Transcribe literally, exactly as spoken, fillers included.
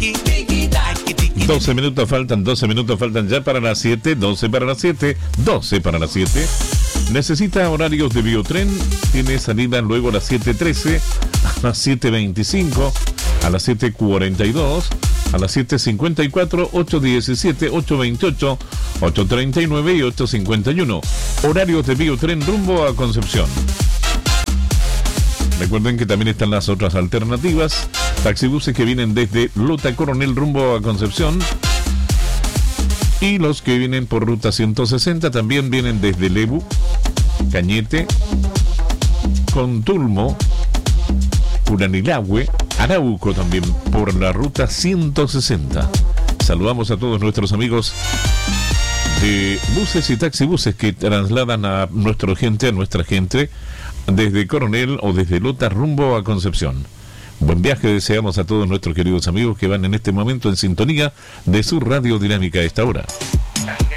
doce minutos faltan, doce minutos faltan ya para las siete, doce para las siete, doce para las siete. Necesita horarios de Biotren, tiene salida luego a las siete trece, a las siete veinticinco, a las siete cuarenta y dos, a las siete cincuenta y cuatro, ocho diecisiete, ocho veintiocho, ocho treinta y nueve y ocho cincuenta y uno. Horarios de Biotren rumbo a Concepción. Recuerden que también están las otras alternativas. Taxibuses que vienen desde Lota Coronel rumbo a Concepción. Y los que vienen por ruta ciento sesenta también vienen desde Lebu, Cañete, Contulmo, Curanilahue, Arauco también por la ruta ciento sesenta. Saludamos a todos nuestros amigos de buses y taxibuses que trasladan a nuestra gente, a nuestra gente, desde Coronel o desde Lota rumbo a Concepción. Buen viaje deseamos a todos nuestros queridos amigos que van en este momento en sintonía de su Radio Dinámica a esta hora.